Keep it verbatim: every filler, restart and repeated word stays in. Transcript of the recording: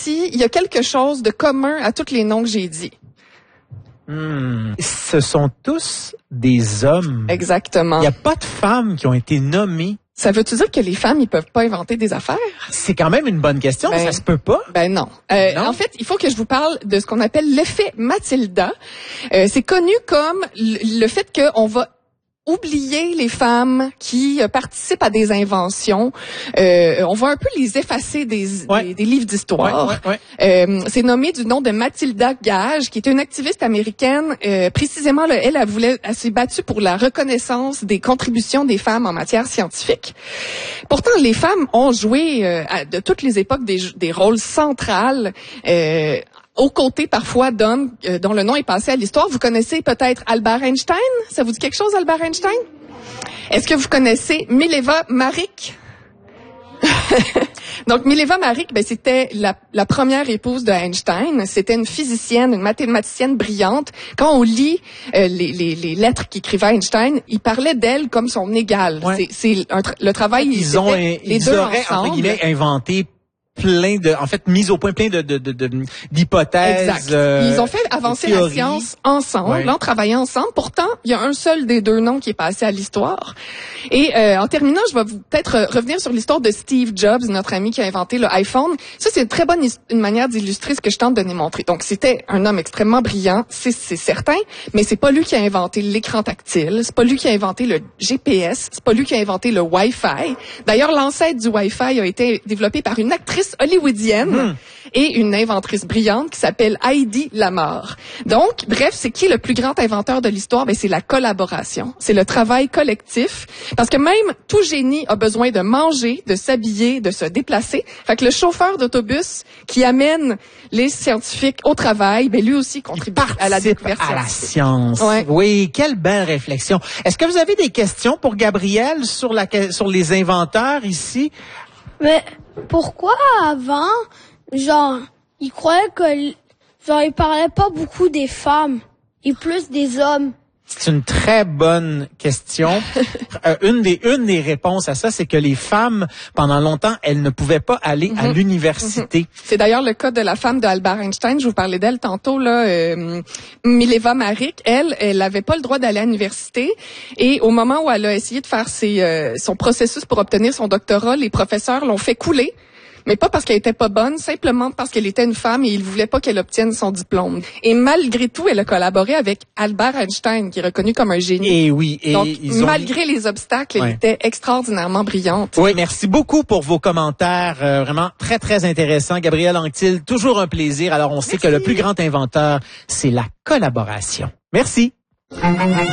ici, il y a quelque chose de commun à tous les noms que j'ai dit. Hmm. Ce sont tous des hommes. Exactement. Il n'y a pas de femmes qui ont été nommées. Ça veut-tu dire que les femmes, ils peuvent pas inventer des affaires? C'est quand même une bonne question, ben, ça se peut pas. Ben non. Euh, non. En fait, il faut que je vous parle de ce qu'on appelle l'effet Matilda. Euh, c'est connu comme le, le fait qu'on va oublier les femmes qui euh, participent à des inventions. Euh, on va un peu les effacer des, ouais. des, des livres d'histoire. Ouais, ouais, ouais. Euh, c'est nommé du nom de Matilda Gage, qui était une activiste américaine. Euh, précisément, là, elle, elle voulait, elle s'est battue pour la reconnaissance des contributions des femmes en matière scientifique. Pourtant, les femmes ont joué euh, à, de toutes les époques des, des rôles centrales. Euh, aux côtés parfois d'hommes euh, dont le nom est passé à l'histoire. Vous connaissez peut-être Albert Einstein? Ça vous dit quelque chose, Albert Einstein? Est-ce que vous connaissez Mileva Maric? Donc, Mileva Maric, ben, c'était la, la première épouse de Einstein. C'était une physicienne, une mathématicienne brillante. Quand on lit euh, les, les, les lettres qu'écrivait Einstein, il parlait d'elle comme son égale. Ouais. C'est, c'est un tra- le travail, ils ont, les ils deux auraient, ensemble. entre guillemets, inventé plein de, en fait, mise au point plein de, de, de, de d'hypothèses. Exact. Euh, Ils ont fait avancer la science ensemble, ouais. en travaillant ensemble. Pourtant, il y a un seul des deux noms qui est passé à l'histoire. Et euh, en terminant, je vais vous peut-être revenir sur l'histoire de Steve Jobs, notre ami qui a inventé le iPhone. Ça, c'est une très bonne une manière d'illustrer ce que je tente de démontrer. Donc, c'était un homme extrêmement brillant, c'est, c'est certain, mais c'est pas lui qui a inventé l'écran tactile, c'est pas lui qui a inventé le G P S, c'est pas lui qui a inventé le Wi-Fi. D'ailleurs, l'ancêtre du Wi-Fi a été développé par une actrice hollywoodienne mmh. et une inventrice brillante qui s'appelle Heidi Lamar. Donc, bref, c'est qui le plus grand inventeur de l'histoire? Ben, c'est la collaboration. C'est le travail collectif. Parce que même tout génie a besoin de manger, de s'habiller, de se déplacer. Fait que le chauffeur d'autobus qui amène les scientifiques au travail, ben, lui aussi contribue à la découverte à la science. Ouais. Oui, quelle belle réflexion. Est-ce que vous avez des questions pour Gabrielle sur la, sur les inventeurs ici? Mais pourquoi avant, genre, ils croyaient que, genre, ils parlaient pas beaucoup des femmes et plus des hommes? C'est une très bonne question. euh, une des une des réponses à ça, c'est que les femmes, pendant longtemps, elles ne pouvaient pas aller mm-hmm. à l'université. Mm-hmm. C'est d'ailleurs le cas de la femme d'Albert Einstein. Je vous parlais d'elle tantôt, là. Euh, Mileva Maric, elle, elle n'avait pas le droit d'aller à l'université. Et au moment où elle a essayé de faire ses, euh, son processus pour obtenir son doctorat, les professeurs l'ont fait couler. Mais pas parce qu'elle était pas bonne, simplement parce qu'elle était une femme et ils voulaient pas qu'elle obtienne son diplôme. Et malgré tout, elle a collaboré avec Albert Einstein, qui est reconnu comme un génie. Et oui. Et Donc, ils ont... malgré les obstacles, elle ouais. était extraordinairement brillante. Oui, merci beaucoup pour vos commentaires. Euh, vraiment très, très intéressants. Gabrielle Anctil, toujours un plaisir. Alors, on sait merci. que le plus grand inventeur, c'est la collaboration. Merci.